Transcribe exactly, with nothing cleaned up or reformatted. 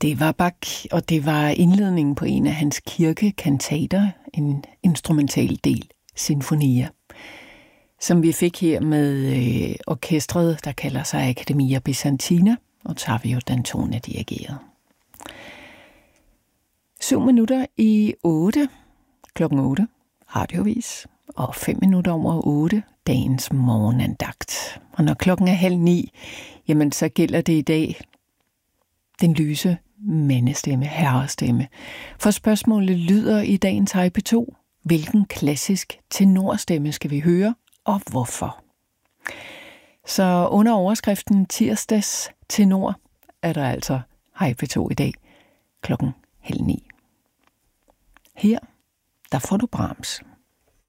Det var Bach, og det var indledningen på en af hans kirkekantater, en instrumental del, Sinfonia, som vi fik her med øh, orkestret, der kalder sig Accademia Bizantina, og Ottavio Dantone dirigeret. Syv minutter i otte, klokken otte, radiovis, og fem minutter over otte, dagens morgenandagt. Og når klokken er halv ni, jamen så gælder det i dag den lyse mandestemme, herrestemme. For spørgsmålet lyder i dagens Hej P to, hvilken klassisk tenorstemme skal vi høre, og hvorfor? Så under overskriften tirsdags tenor er der altså Hej P to i dag klokken halv ni. Her, der får du Brahms.